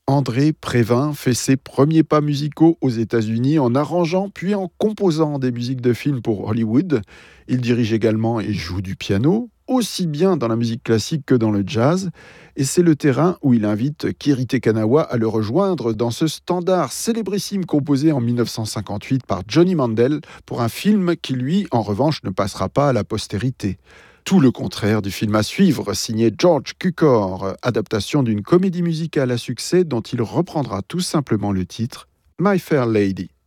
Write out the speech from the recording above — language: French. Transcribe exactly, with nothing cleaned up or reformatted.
André Prévin fait ses premiers pas musicaux aux États-Unis en arrangeant puis en composant des musiques de films pour Hollywood. Il dirige également et joue du piano, aussi bien dans la musique classique que dans le jazz. Et c'est le terrain où il invite Kirite Kanawa à le rejoindre dans ce standard célébrissime composé en dix-neuf cent cinquante-huit par Johnny Mandel pour un film qui, lui, en revanche, ne passera pas à la postérité. Tout le contraire du film à suivre, signé George Cukor, adaptation d'une comédie musicale à succès dont il reprendra tout simplement le titre, My Fair Lady.